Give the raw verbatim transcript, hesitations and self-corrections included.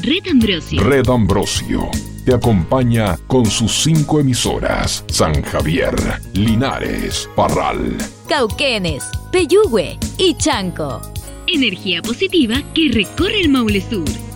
Red Ambrosio. Red Ambrosio te acompaña con sus cinco emisoras: San Javier, Linares, Parral, Cauquenes, Peyúgue y Chanco. Energía positiva que recorre el Maule Sur.